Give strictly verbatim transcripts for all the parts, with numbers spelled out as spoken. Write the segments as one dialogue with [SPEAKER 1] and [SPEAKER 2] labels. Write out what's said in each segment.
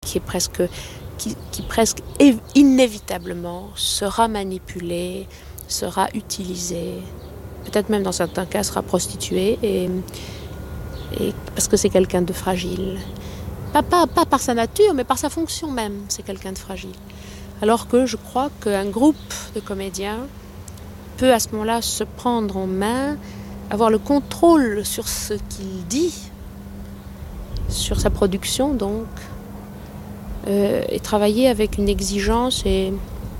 [SPEAKER 1] qui est presque, qui, qui presque inévitablement sera manipulé, sera utilisé, peut-être même dans certains cas sera prostitué, et, et parce que c'est quelqu'un de fragile. Pas, pas, pas par sa nature, mais par sa fonction même, c'est quelqu'un de fragile. Alors que je crois qu'un groupe de comédiens peut à ce moment-là se prendre en main, avoir le contrôle sur ce qu'il dit, sur sa production donc, euh, et travailler avec une exigence et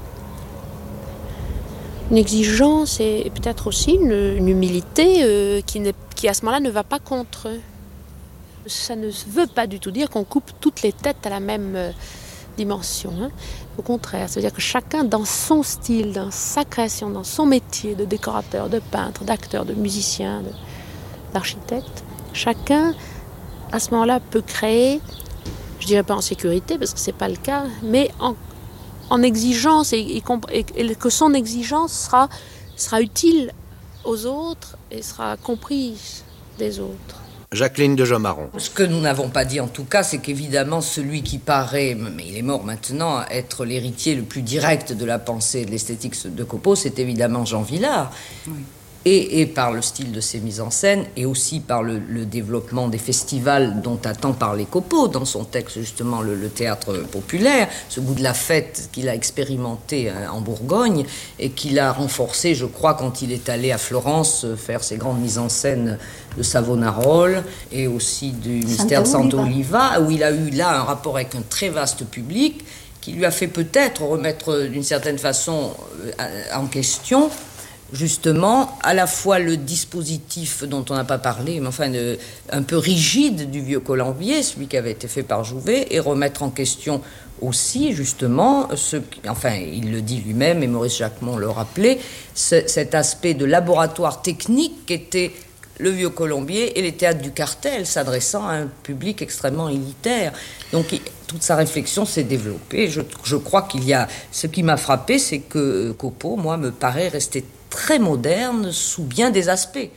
[SPEAKER 1] une exigence et peut-être aussi une, une humilité euh, qui, qui à ce moment-là ne va pas contre eux. Ça ne veut pas du tout dire qu'on coupe toutes les têtes à la même euh, dimension. Hein. Au contraire, ça veut dire que chacun dans son style, dans sa création, dans son métier de décorateur, de peintre, d'acteur, de musicien, de, d'architecte, chacun à ce moment-là peut créer, je dirais pas en sécurité parce que c'est pas le cas, mais en, en exigence et, et, et, et que son exigence sera, sera utile aux autres et sera comprise des autres.
[SPEAKER 2] Jacqueline de Jomaron.
[SPEAKER 3] Ce que nous n'avons pas dit en tout cas, c'est qu'évidemment celui qui paraît, mais il est mort maintenant, être l'héritier le plus direct de la pensée et de l'esthétique de Copeau, c'est évidemment Jean Vilar. Oui. Et, et par le style de ses mises en scène, et aussi par le, le développement des festivals dont a tant parlé Copeau dans son texte, justement, le, le théâtre populaire, ce goût de la fête qu'il a expérimenté en Bourgogne, et qu'il a renforcé, je crois, quand il est allé à Florence faire ses grandes mises en scène de Savonarole, et aussi du Mystère de Santa Oliva, où il a eu là un rapport avec un très vaste public, qui lui a fait peut-être remettre d'une certaine façon en question justement, à la fois le dispositif dont on n'a pas parlé, mais enfin de, un peu rigide du vieux Colombier, celui qui avait été fait par Jouvet, et remettre en question aussi, justement, ce, enfin, il le dit lui-même, et Maurice Jacquemont le rappelait, ce, cet aspect de laboratoire technique qu'était le vieux Colombier et les théâtres du cartel, s'adressant à un public extrêmement élitaire. Donc, il, toute sa réflexion s'est développée. Je, je crois qu'il y a... Ce qui m'a frappé, c'est que Copeau, moi, me paraît rester très moderne sous bien des aspects.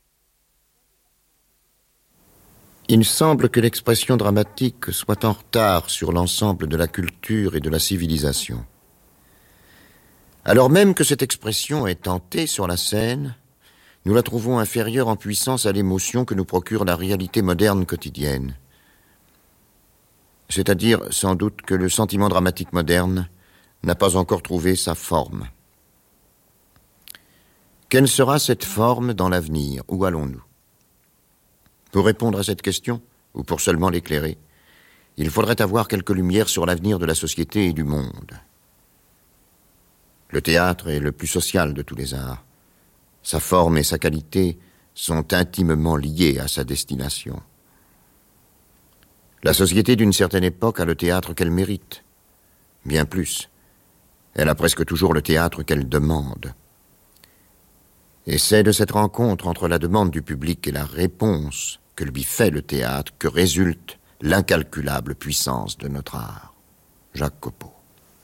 [SPEAKER 2] Il semble que l'expression dramatique soit en retard sur l'ensemble de la culture et de la civilisation. Alors même que cette expression est tentée sur la scène, nous la trouvons inférieure en puissance à l'émotion que nous procure la réalité moderne quotidienne. C'est-à-dire, sans doute, que le sentiment dramatique moderne n'a pas encore trouvé sa forme. Quelle sera cette forme dans l'avenir? Où allons-nous? Pour répondre à cette question, ou pour seulement l'éclairer, il faudrait avoir quelques lumières sur l'avenir de la société et du monde. Le théâtre est le plus social de tous les arts. Sa forme et sa qualité sont intimement liées à sa destination. La société d'une certaine époque a le théâtre qu'elle mérite. Bien plus. Elle a presque toujours le théâtre qu'elle demande. Et c'est de cette rencontre entre la demande du public et la réponse que lui fait le théâtre que résulte l'incalculable puissance de notre art. Jacques Copeau.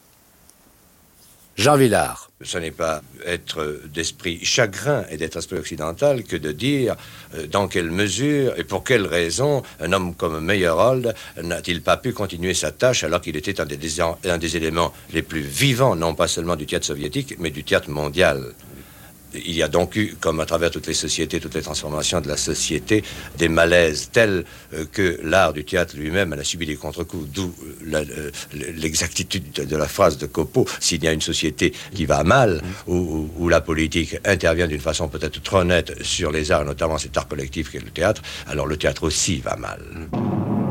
[SPEAKER 4] Jean Vilar.
[SPEAKER 5] Ce n'est pas être d'esprit chagrin et d'être esprit occidental que de dire euh, dans quelle mesure et pour quelle raison un homme comme Meyerhold n'a-t-il pas pu continuer sa tâche alors qu'il était un des, un des éléments les plus vivants, non pas seulement du théâtre soviétique, mais du théâtre mondial. Il y a donc eu, comme à travers toutes les sociétés, toutes les transformations de la société, des malaises tels euh, que l'art du théâtre lui-même en a subi des contre-coups, d'où la, euh, l'exactitude de, de la phrase de Copeau, s'il y a une société qui va mal, où, où, où la politique intervient d'une façon peut-être trop nette sur les arts, notamment cet art collectif qu'est le théâtre, alors le théâtre aussi va mal.